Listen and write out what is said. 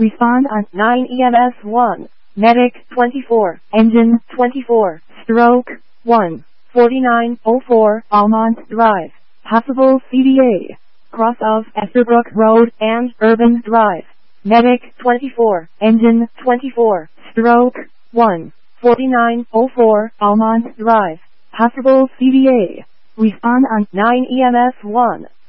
Respond on 9 EMS 1. Medic 24. engine, 24. stroke, 1. 4904 Almont Drive. possible CDA, cross of Esterbrook Road, And Urban Drive. Medic 24. engine, 24. stroke, 1. 4904 Almont Drive. possible CDA. Respond on 9 EMS 1.